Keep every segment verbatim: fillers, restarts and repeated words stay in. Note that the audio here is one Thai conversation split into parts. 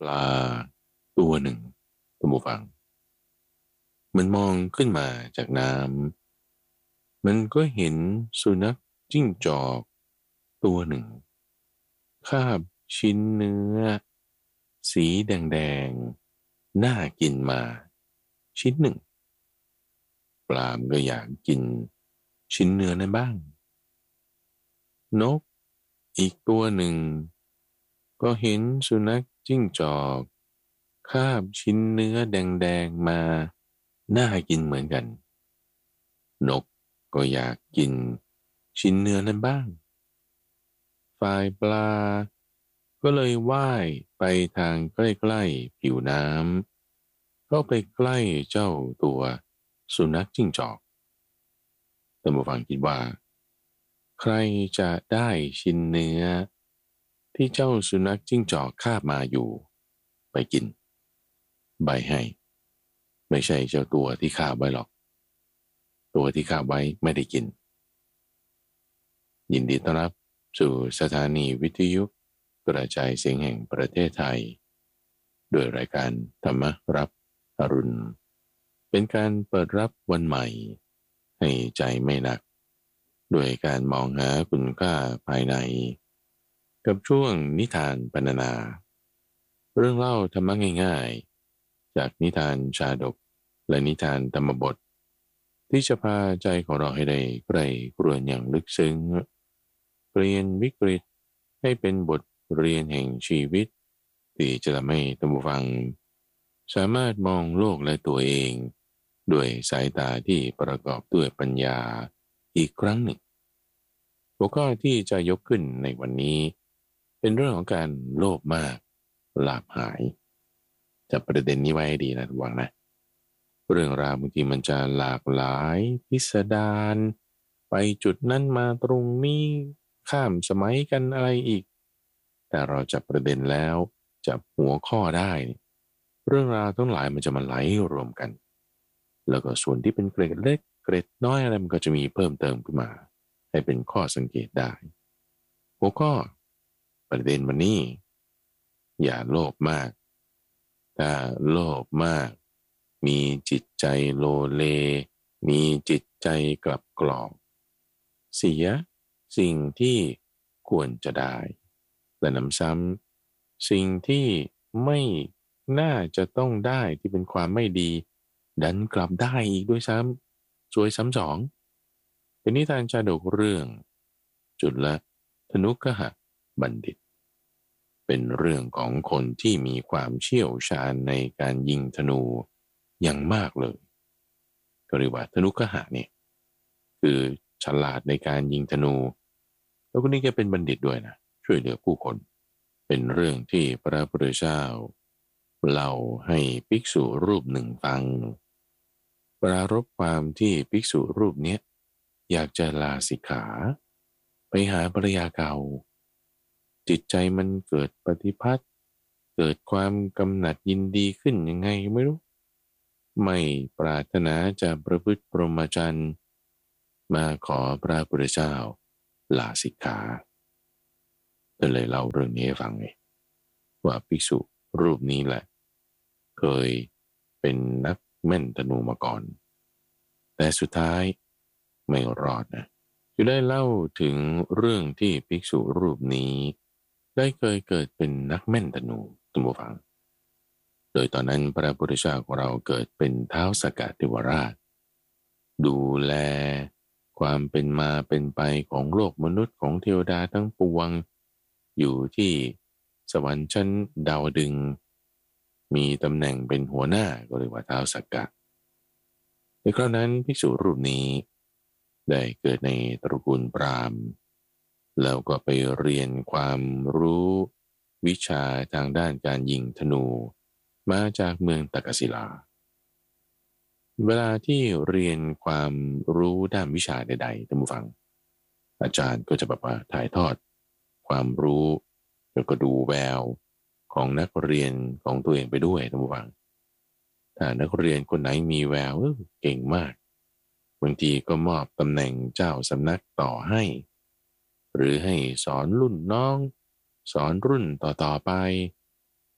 ปลาตัวหนึ่งท่านผู้ฟังมันมองขึ้นมาจากน้ำมันก็เห็นสุนัขจิ้งจอกตัวหนึ่งคาบชิ้นเนื้อสีแดงๆน่ากินมาชิ้นหนึ่งปลามก็อยากกินชิ้นเนื้อนั้นบ้างนกอีกตัวหนึ่งก็เห็นสุนัขจิ้งจอกคาบชิ้นเนื้อแดงๆมาน่ากินเหมือนกันนกก็อยากกินชิ้นเนื้อนั้นบ้างฝ่ายปลาก็เลยว่ายไปทางใกล้ๆผิวน้ำก็ไปใกล้เจ้าตัวสุนัขจิ้งจอกท่านผู้ฟังคิดว่าใครจะได้ชิ้นเนื้อที่เจ้าสุนัขจิ้งจอกคาบมาอยู่ไปกินใบให้ไม่ใช่เจ้าตัวที่คาบไว้หรอกตัวที่คาบไว้ไม่ได้กินยินดีต้อนรับสู่สถานีวิทยุกระจายเสียงแห่งประเทศไทยโดยรายการธรรมรับอรุณเป็นการเปิดรับวันใหม่ให้ใจไม่หนักด้วยการมองหาคุณค่าภายในกับช่วงนิทานพรรณนาเรื่องเล่าธรรมะง่ายๆจากนิทานชาดกและนิทานธรรมบทที่จะพาใจของเราให้ได้ใกล้กรวนอย่างลึกซึ้งเปลี่ยนวิกฤตให้เป็นบทเรียนแห่งชีวิตที่จะทำให้ท่านผู้ฟังสามารถมองโลกและตัวเองด้วยสายตาที่ประกอบด้วยปัญญาอีกครั้งหนึ่งหัวข้อที่จะยกขึ้นในวันนี้เป็นเรื่องของการโลภมากลาภหายจับประเด็นนี้ไว้ให้ดีนะทุกท่านนะเรื่องราวบางทีมันจะหลากหลายพิสดารไปจุดนั้นมาตรงนี้ข้ามสมัยกันอะไรอีกแต่เราจับประเด็นแล้วจับหัวข้อได้เรื่องราวทั้งหลายมันจะมาไหลรวมกันแล้วก็ส่วนที่เป็นเกร็ดเล็กเกร็ดน้อยอะไรมันก็จะมีเพิ่มเติมขึ้นมาให้เป็นข้อสังเกตได้หัวข้อประเด็นวันนี้อย่าโลภมากถ้าโลภมากมีจิตใจโลเลมีจิตใจกลับกรอกเสียสิ่งที่ควรจะได้และนำซ้ำสิ่งที่ไม่น่าจะต้องได้ที่เป็นความไม่ดีดันกลับได้อีกด้วยซ้ำสวยซ้ำสองเป็นนิทานชาดกเรื่องจุลธนุกหบัณฑิตเป็นเรื่องของคนที่มีความเชี่ยวชาญในการยิงธนูอย่างมากเลยก็เรียกว่าธนุกหะเนี่ยคือฉลาดในการยิงธนูแล้วคนนี้แกเป็นบัณฑิตด้วยนะช่วยเหลือผู้คนเป็นเรื่องที่พระพุทธเจ้าเล่าให้ภิกษุรูปหนึ่งฟังปรารภความที่ภิกษุรูปนี้อยากจะลาสิกขาไปหาภรรยาเก่าจิตใจมันเกิดปฏิภาณเกิดความกำหนัดยินดีขึ้นยังไงไม่รู้ไม่ปรารถนาจะประพฤติพรหมจรรย์มาขอพระพุทธเจ้าลาสิกขาก็เลยเล่าเรื่องนี้ให้ฟังไงว่าภิกษุรูปนี้แหละเคยเป็นนักแม่นธนูมาก่อนแต่สุดท้ายไม่รอดนะจะได้เล่าถึงเรื่องที่ภิกษุรูปนี้ได้เคยเกิดเป็นนักแม่นธนูท่านผู้ฟังโดยตอนนั้นพระพุทธเจ้าของเราเกิดเป็นท้าวสักกะเทวราชดูแลความเป็นมาเป็นไปของโลกมนุษย์ของเทวดาทั้งปวงอยู่ที่สวรรค์ชั้นดาวดึงส์มีตำแหน่งเป็นหัวหน้าก็เรียกว่าท้าวสักกะในคราวนั้นภิกษุรูปนี้ได้เกิดในตระกูลพราหมณ์แล้วก็ไปเรียนความรู้วิชาทางด้านการยิงธนูมาจากเมืองตักกศิลาเวลาที่เรียนความรู้ด้านวิชาใดๆท่านผู้ฟังอาจารย์ก็จะแบบว่าถ่ายทอดความรู้แล้วก็ดูแววของนักเรียนของตัวเองไปด้วยท่านผู้ฟังถ้านักเรียนคนไหนมีแววเก่งมากบางทีก็มอบตำแหน่งเจ้าสำนักต่อให้หรือให้สอนรุ่นน้องสอนรุ่นต่อๆไป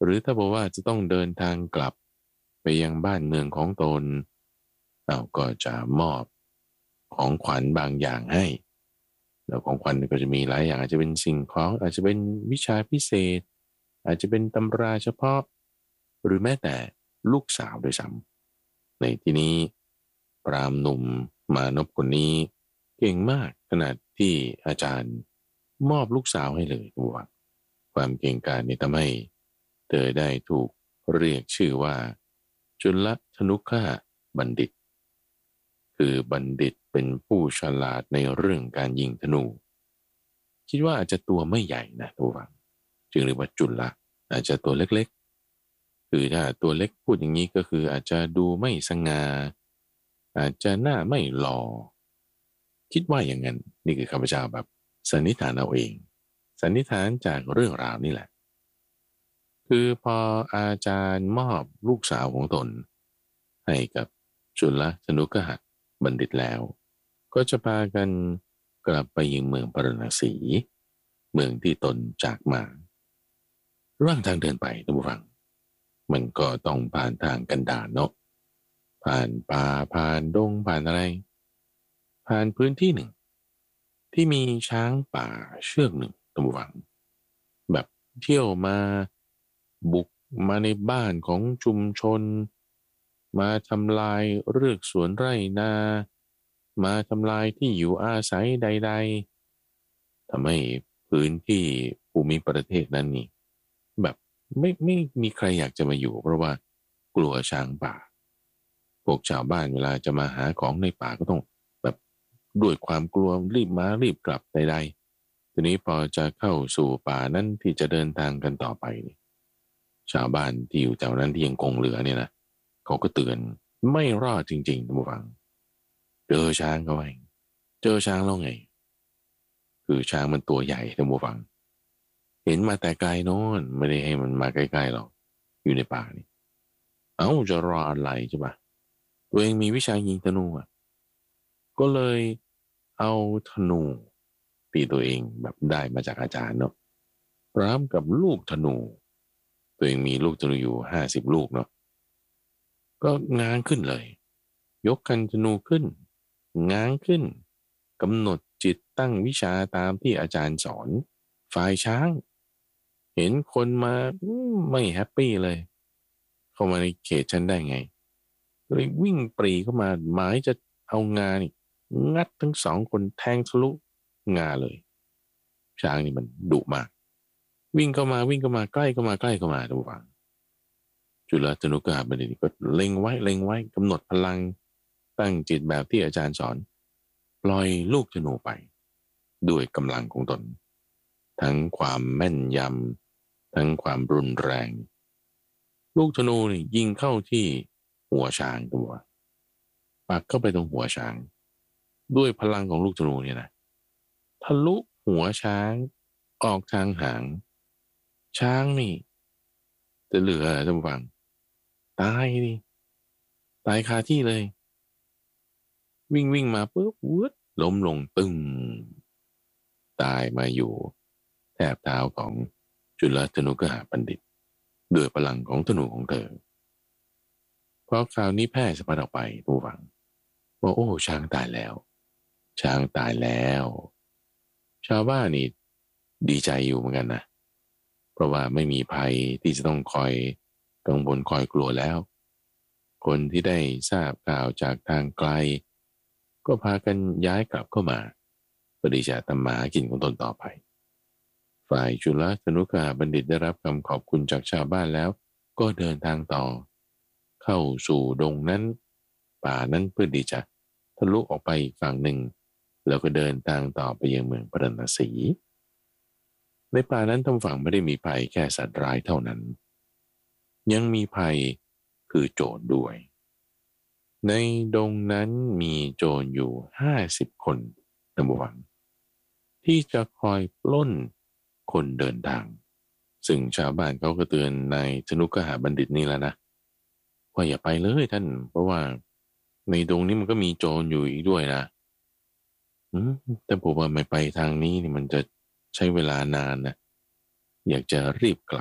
หรือถ้าบอกว่าจะต้องเดินทางกลับไปยังบ้านเมืองของตนเราก็จะมอบของขวัญบางอย่างให้แล้วของขวัญก็จะมีหลายอย่างอาจจะเป็นสิ่งของอาจจะเป็นวิชาพิเศษอาจจะเป็นตำราเฉพาะหรือแม้แต่ลูกสาวด้วยซ้ำในที่นี้ปรามหนุ่มมานพคนนี้เก่งมากขนาดที่อาจารย์มอบลูกสาวให้เลยตัวความเก่งกาจนี้ทำให้เธอได้ถูกเรียกชื่อว่าจุลธนุกะบัณฑิตคือบัณฑิตเป็นผู้ฉลาดในเรื่องการยิงธนูคิดว่าอาจจะตัวไม่ใหญ่นะตัวฟังจึงเรียกว่าจุลอาจจะตัวเล็กๆคือถ้าตัวเล็กพูดอย่างนี้ก็คืออาจจะดูไม่สง่าอาจจะหน้าไม่หล่อคิดว่าอย่างนั้นนี่คือข้าพเจ้าแบบสันนิษฐานเอาเองสันนิษฐานจากเรื่องราวนี่แหละคือพออาจารย์มอบลูกสาวของตนให้กับจุลธนุกะบัณฑิตแล้วก็จะพากันกลับไปยังเมืองปรณสีเมืองที่ตนจากมาระหว่างทางเดินไปท่านผู้ฟังมันก็ต้องผ่านทางกันดารเนาะผ่านป่าผ่านดงผ่านอะไรผ่านพื้นที่หนึ่งที่มีช้างป่าเชือกหนึ่งท่านผู้ฟังแบบเที่ยวมาบุกมาในบ้านของชุมชนมาทำลายเรือกสวนไร่นามาทำลายที่อยู่อาศัยใดๆทำให้พื้นที่ภูมิประเทศนั้นนี่แบบไม่ไม่มีใครอยากจะมาอยู่เพราะว่ากลัวช้างป่าพวกชาวบ้านเวลาจะมาหาของในป่าก็ต้องแบบด้วยความกลัวรีบมารีบกลับใดๆทีนี้พอจะเข้าสู่ป่านั้นที่จะเดินทางกันต่อไปนี่ชาวบ้านที่อยู่แถวนั้นที่ยังคงเหลือเนี่ยนะเขาก็เตือนไม่รอดจริงๆท่านผู้ฟังเจอช้างเขาไงเจอช้างแล้วไงคือช้างมันตัวใหญ่ท่านผู้ฟังเห็นมาแต่ไกลโน้นไม่ได้ให้มันมาใกล้ๆหรอกอยู่ในป่านี่เอ้าจะรออะไรใช่ปะตัวเองมีวิชายิงธนูอ่ะก็เลยเอาธนูตีตัวเองแบบได้มาจากอาจารย์เนาะพร้อมกับลูกธนูตัวเองมีลูกธนูอยู่ห้าสิบลูกเนาะก็ง้างขึ้นเลยยกคันธนูขึ้นง้างขึ้นกำหนดจิตตั้งวิชาตามที่อาจารย์สอนฝ่ายช้างเห็นคนมาไม่แฮปปี้เลยเข้ามาในเขตฉันได้ไงเลยวิ่งปรีเข้ามาหมายจะเอางานี่งัดทั้งสองคนแทงทะลุงาเลยช้างนี่มันดุมากวิ่งเข้ามาวิ่งเข้ามาใกล้เข้ามาใกล้เข้ามาทุกฝั่งจุลธนุกะบัณฑิตก็เล็งไว้เล็งไว้กำหนดพลังตั้งจิตแบบที่อาจารย์สอนปล่อยลูกธนูไปด้วยกำลังของตนทั้งความแม่นยำทั้งความรุนแรงลูกธนูนี่ยิงเข้าที่หัวช้างตัวปักเข้าไปตรงหัวช้างด้วยพลังของลูกธนูเนี่ยนะทะลุหัวช้างออกทางหางช้างนี่จะเหลือท่านผู้ฟังตายดิตายคาที่เลยวิ่งวิ่งมาปุ๊บวืดล้มลงตึงตายมาอยู่แทบเท้าของจุลธนุกะบัณฑิตด้วยพลังของธนูของเธอเพราะข่าวนี้แพร่สะพัดออกไปผู้ฟังว่าโอ้ช้างตายแล้วช้างตายแล้วชาวบ้านนี่ดีใจอยู่เหมือนกันนะเพราะว่าไม่มีภัยที่จะต้องคอยกังวลคอยกลัวแล้วคนที่ได้ทราบข่าวจากทางไกลก็พากันย้ายกลับเข้ามาเพื่อที่จะทำมาหากินของตนต่อไปฝ่ายจุลธนุกะบัณฑิตได้รับคำขอบคุณจากชาวบ้านแล้วก็เดินทางต่อเข้าสู่ดงนั้นป่านั้นเพื่อที่จะทะลุออกไปอีกฝั่งหนึ่งแล้วก็เดินทางต่อไปยังเมืองปรณสีในป่านั้นทั้งฝั่งไม่ได้มีภัยแค่สัตว์ร้ายเท่านั้นยังมีภัยคือโจรด้วยในดงนั้นมีโจรอยู่ห้าสิบคนทั้งฝั่งที่จะคอยปล้นคนเดินทางซึ่งชาวบ้านเขาก็เตือนนายธนุกะบัณฑิตนี่แล้วนะว่าอย่าไปเลยท่านเพราะว่าในดงนี้มันก็มีโจรอยู่อีกด้วยนะอืมแต่ผมว่าไม่ไปทางนี้นี่มันจะใช้เวลานานนะอยากจะรีบกลับ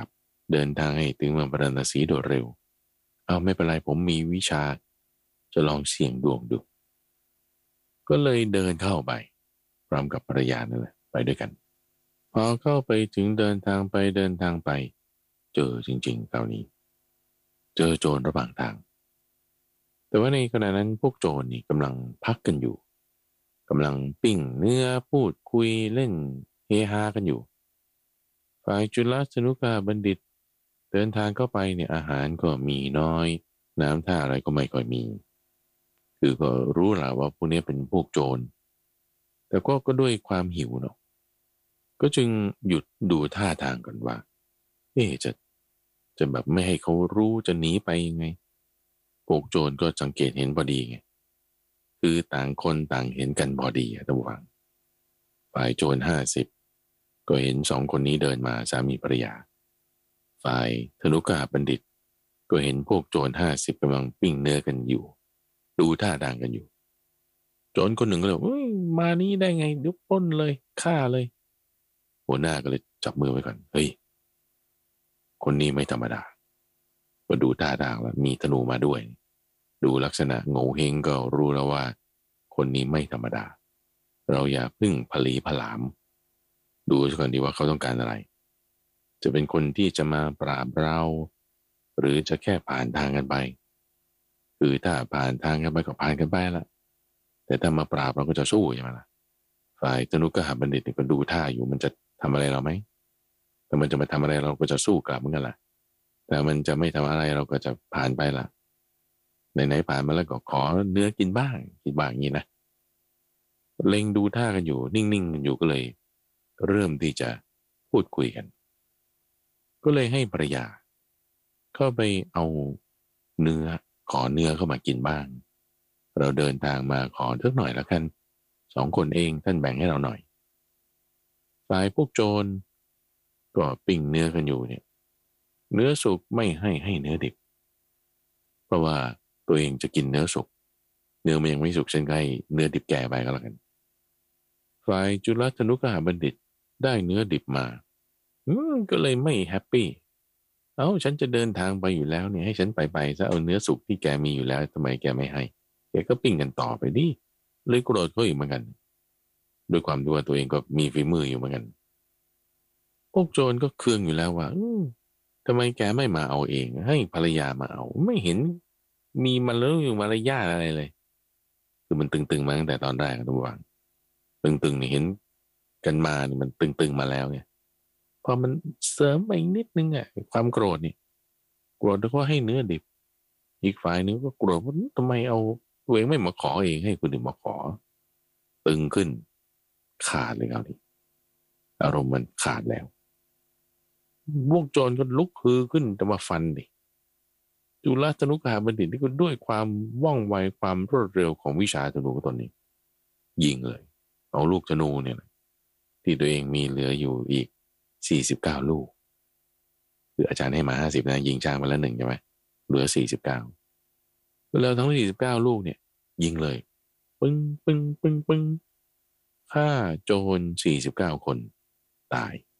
เดินทางให้ถึงเมืองพาราณสีโดยเร็วเอาไม่เป็นไรผมมีวิชาจะลองเสี่ยงดวงดูก็เลยเดินเข้าไปพร้อมกับภรรยานั่นแหละไปด้วยกันพอเข้าไปถึงเดินทางไปเดินทางไปเจอจริงๆคราวนี้เจอโจรระหว่างทางแต่ว่าในขณะนั้นพวกโจรนี่กำลังพักกันอยู่กำลังปิ้งเนื้อพูดคุยเล่นเฮฮากันอยู่ฝ่ายจุลสนุกาบัณฑิตเดินทางเข้าไปเนี่ยอาหารก็มีน้อยน้ำท่าอะไรก็ไม่ค่อยมีคือก็รู้แหละว่าพวกนี้เป็นพวกโจรแต่ก็ก็ด้วยความหิวเนาะก็จึงหยุดดูท่าทางก่อนว่าเอ๊ะจะจะแบบไม่ให้เขารู้จะหนีไปยังไงพวกโจรก็สังเกตเห็นพอดีไงคือต่างคนต่างเห็นกันพอดีอะตะวันฝ่ายโจรห้าสิบก็เห็นสองคนนี้เดินมาสามีภรรยาฝ่ายธนุกาบัณฑิตก็เห็นพวกโจรห้าสิบกำลังปิ้งเนื้อกันอยู่ดูท่าทางกันอยู่โจรคนหนึ่งก็เลยมานี่ได้ไงเดี๋ยวปล้นเลยฆ่าเลยหัวหน้าก็เลยจับมือไว้ก่อนเฮ้ยคนนี้ไม่ธรรมดาก็ดูท่าทางแล้วมีธนูมาด้วยดูลักษณะโง่เฮงก็รู้แล้วว่าคนนี้ไม่ธรรมดาเราอย่าพึ่งผลีผลามดูก่อนดีว่าเขาต้องการอะไรจะเป็นคนที่จะมาปราบเราหรือจะแค่ผ่านทางกันไปคือถ้าผ่านทางกันไปก็ผ่านกันไปละแต่ถ้ามาปราบเราก็จะสู้ใช่ไหมล่ะฝ่ายธนุกหบัณฑิตก็ดูท่าอยู่มันจะทำอะไรเราไหมถ้ามันจะมาทำอะไรเราก็จะสู้กลับเหมือนกันล่ะแต่มันจะไม่ทำอะไรเราก็จะผ่านไปละไหนๆผ่านมาแล้วก็ขอเนื้อกินบ้างคิดบ้างอย่างนี้นะเล็งดูท่ากันอยู่นิ่งๆกันอยู่ก็เลยเริ่มที่จะพูดคุยกันก็เลยให้ภรรยาเข้าไปเอาเนื้อขอเนื้อเข้ามากินบ้างเราเดินทางมาขอเท่าหน่อยแล้วกันสองคนเองท่านแบ่งให้เราหน่อยฝ่ายพวกโจรก็ปิ้งเนื้อกันอยู่เนี่ยเนื้อสุกไม่ให้ให้เนื้อดิบเพราะว่าตัวเองจะกินเนื้อสุกเนื้อมันยังไม่สุกเช่นไงเนื้อดิบแก่ไปก็แล้วกันฝ่ายจุลธนุกหบัณฑิตได้เนื้อดิบมาอืมก็เลยไม่แฮปปี้เอ้าฉันจะเดินทางไปอยู่แล้วเนี่ยให้ฉันไปไปซะเอาเนื้อสุกที่แกมีอยู่แล้วทำไมแกไม่ให้แกก็ปิ้งกันต่อไปดิเลยโกรธเขาอีกเหมือนกันด้วยความที่ว่าตัวเองก็มีฝีมืออยู่เหมือนกันพวกโจรก็เคืองอยู่แล้วว่าทำไมแกไม่มาเอาเองให้ภรรยามาเอาไม่เห็นมีมันแล้วอยู่มารยาทอะไรเลยคือมันตึงๆมาตั้งแต่ตอนแรกทุกวันตึงๆเนี่ยเห็นกันมาเนี่ยมันตึงๆมาแล้วเนี่ยพอมันเสริมไปนิดนึงอ่ะความโกรธนี่โกรธแล้วก็ให้เนื้อดิบอีกฝ่ายนึงก็โกรธว่าทำไมเอาตัวเองไม่มาขอเองให้คนอื่นมาขอตึงขึ้นขาดเลยคราวนี้อารมณ์มันขาดแล้วพวกโจรก็ลุกฮือขึ้นจะมาฟันดิจุลธนุกหบัณฑิตนี่ก็ด้วยความว่องไวความรวดเร็วของวิชาธนูตนนี้ยิงเลยเอาลูกธนูเนี่ยที่ตัวเองมีเหลืออยู่อีกสี่สิบเก้าลูกคืออาจารย์ให้มาห้าสิบนะยิงช้างมาแล้วหนึ่งใช่ไหมเหลือสี่สิบเก้าแล้วทั้งสี่สิบเก้าลูกเนี่ยยิงเลยปึ้งปึ้งปึ้งปึ้งฆ่าโจรสี่สิบเก้าคนตาย